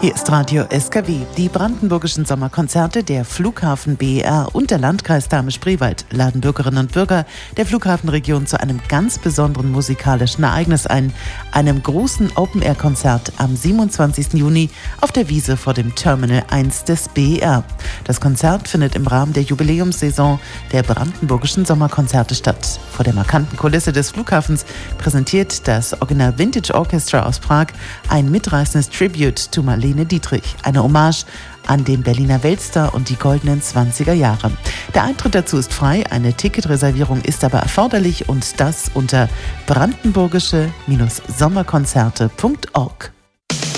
Hier ist Radio SKW. Die brandenburgischen Sommerkonzerte der Flughafen BER und der Landkreis Dahme-Spreewald laden Bürgerinnen und Bürger der Flughafenregion zu einem ganz besonderen musikalischen Ereignis ein, einem großen Open-Air-Konzert am 27. Juni auf der Wiese vor dem Terminal 1 des BER. Das Konzert findet im Rahmen der Jubiläumssaison der brandenburgischen Sommerkonzerte statt. Vor der markanten Kulisse des Flughafens präsentiert das Original Vintage Orchestra aus Prag ein mitreißendes Tribute to Marlene Dietrich, eine Hommage an den Berliner Weltstar und die goldenen 20er Jahre. Der Eintritt dazu ist frei, eine Ticketreservierung ist aber erforderlich und das unter brandenburgische-sommerkonzerte.org.